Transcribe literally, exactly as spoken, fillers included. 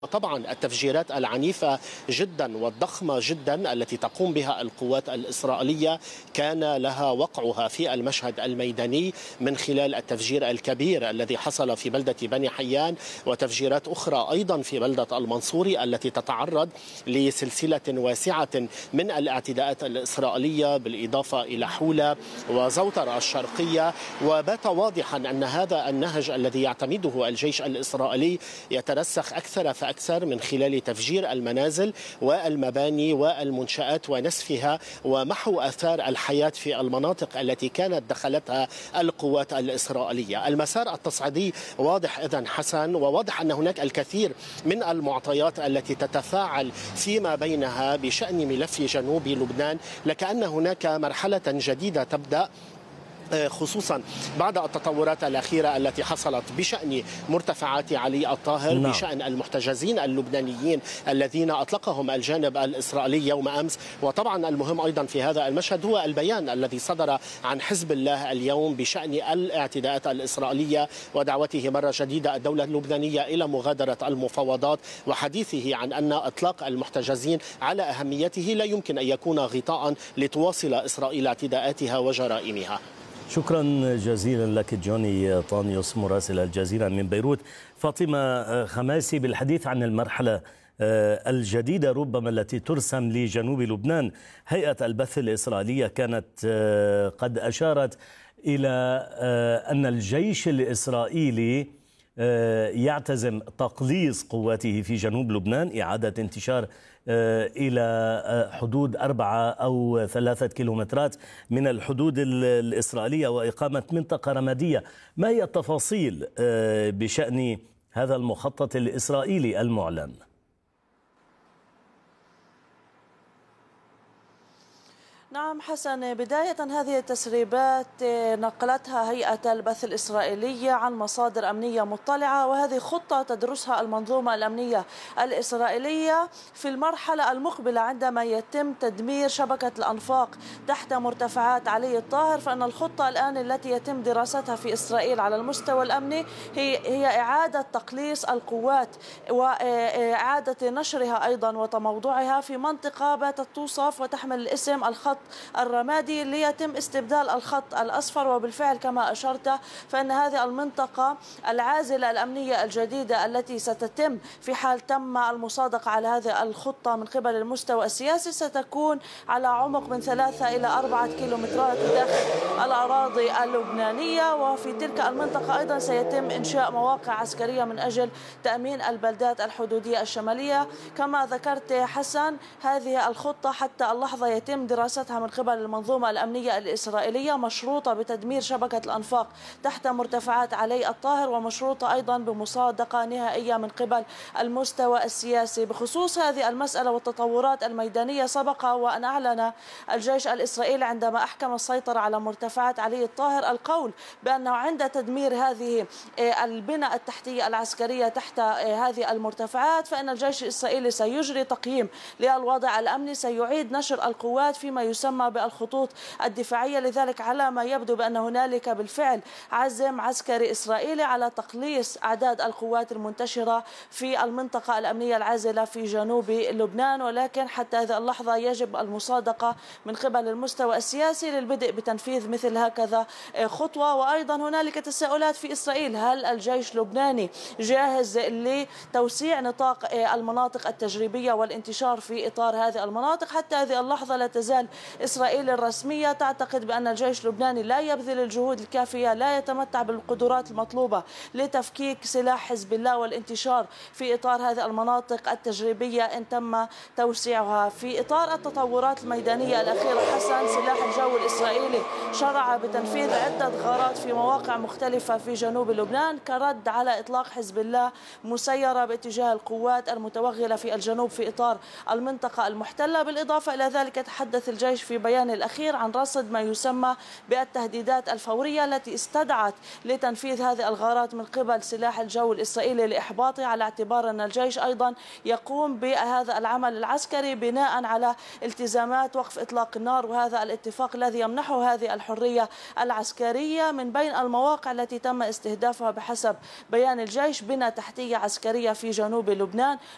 طبعا التفجيرات العنيفة جدا والضخمة جدا التي تقوم بها القوات الإسرائيلية كان لها وقعها في المشهد الميداني من خلال التفجير الكبير الذي حصل في بلدة بني حيان، وتفجيرات أخرى أيضا في بلدة المنصوري التي تتعرض لسلسلة واسعة من الاعتداءات الإسرائيلية، بالإضافة إلى حولة وزوترة الشرقية. وبات واضحا أن هذا النهج الذي يعتمده الجيش الإسرائيلي يترسخ أكثر فأكثر أكثر من خلال تفجير المنازل والمباني والمنشآت ونسفها ومحو آثار الحياة في المناطق التي كانت دخلتها القوات الإسرائيلية. المسار التصعيدي واضح إذن حسن، وواضح أن هناك الكثير من المعطيات التي تتفاعل فيما بينها بشأن ملف جنوب لبنان، لكأن هناك مرحلة جديدة تبدأ، خصوصا بعد التطورات الأخيرة التي حصلت بشأن مرتفعات علي الطاهر، نعم. بشأن المحتجزين اللبنانيين الذين أطلقهم الجانب الإسرائيلي يوم أمس. وطبعا المهم أيضا في هذا المشهد هو البيان الذي صدر عن حزب الله اليوم بشأن الاعتداءات الإسرائيلية ودعوته مرة جديدة الدولة اللبنانية إلى مغادرة المفاوضات، وحديثه عن أن إطلاق المحتجزين على أهميته لا يمكن أن يكون غطاء لتواصل إسرائيل اعتداءاتها وجرائمها. شكرا جزيلا لك جوني طانيوس مراسل الجزيرة من بيروت. فاطمة خماسي، بالحديث عن المرحلة الجديدة ربما التي ترسم لجنوب لبنان، هيئة البث الإسرائيلية كانت قد أشارت إلى أن الجيش الإسرائيلي يعتزم تقليص قواته في جنوب لبنان، إعادة انتشار إلى حدود أربعة أو ثلاثة كيلومترات من الحدود الإسرائيلية وإقامة منطقة رمادية. ما هي التفاصيل بشأن هذا المخطط الإسرائيلي المعلن؟ نعم حسن، بداية هذه التسريبات نقلتها هيئة البث الإسرائيلية عن مصادر أمنية مطلعة، وهذه خطة تدرسها المنظومة الأمنية الإسرائيلية في المرحلة المقبلة عندما يتم تدمير شبكة الأنفاق تحت مرتفعات علي الطاهر. فإن الخطة الآن التي يتم دراستها في إسرائيل على المستوى الأمني هي هي إعادة تقليص القوات وإعادة نشرها أيضا وتموضعها في منطقة باتت توصف وتحمل الاسم الخط الرمادي ليتم استبدال الخط الأصفر. وبالفعل كما أشرت فإن هذه المنطقة العازلة الأمنية الجديدة التي ستتم في حال تم المصادقة على هذه الخطة من قبل المستوى السياسي ستكون على عمق من ثلاثة إلى أربعة كيلومترات داخل الأراضي اللبنانية. وفي تلك المنطقة أيضا سيتم إنشاء مواقع عسكرية من أجل تأمين البلدات الحدودية الشمالية. كما ذكرت حسن، هذه الخطة حتى اللحظة يتم دراستها من قبل المنظومة الأمنية الإسرائيلية، مشروطة بتدمير شبكة الأنفاق تحت مرتفعات علي الطاهر، ومشروطة أيضا بمصادقة نهائية من قبل المستوى السياسي. بخصوص هذه المسألة والتطورات الميدانية، سبق وأن أعلن الجيش الإسرائيلي عندما أحكم السيطرة على مرتفعات علي الطاهر القول بأنه عند تدمير هذه البنى التحتية العسكرية تحت هذه المرتفعات فإن الجيش الإسرائيلي سيجري تقييم للوضع الأمني، سيعيد نشر القوات فيما يسمى بالخطوط الدفاعية. لذلك على ما يبدو بأن هنالك بالفعل عزم عسكري إسرائيلي على تقليص أعداد القوات المنتشرة في المنطقة الأمنية العازلة في جنوب لبنان، ولكن حتى هذه اللحظة يجب المصادقة من قبل المستوى السياسي للبدء بتنفيذ مثل هكذا خطوة. وأيضا هنالك تساؤلات في إسرائيل، هل الجيش اللبناني جاهز لتوسيع نطاق المناطق التجريبية والانتشار في إطار هذه المناطق؟ حتى هذه اللحظة لا تزال إسرائيل الرسمية تعتقد بأن الجيش اللبناني لا يبذل الجهود الكافية، لا يتمتع بالقدرات المطلوبة لتفكيك سلاح حزب الله والانتشار في إطار هذه المناطق التجريبية إن تم توسيعها. في إطار التطورات الميدانية الأخيرة حسن، سلاح الجو الإسرائيلي شرع بتنفيذ عدة غارات في مواقع مختلفة في جنوب لبنان كرد على إطلاق حزب الله مسيرة باتجاه القوات المتوغلة في الجنوب في إطار المنطقة المحتلة. بالإضافة إلى ذلك تحدث الجيش في بيان الأخير عن رصد ما يسمى بالتهديدات الفورية التي استدعت لتنفيذ هذه الغارات من قبل سلاح الجو الإسرائيلي لإحباطه، على اعتبار أن الجيش أيضا يقوم بهذا العمل العسكري بناء على التزامات وقف إطلاق النار وهذا الاتفاق الذي يمنحه هذه الحرية العسكرية. من بين المواقع التي تم استهدافها بحسب بيان الجيش بنى تحتية عسكرية في جنوب لبنان،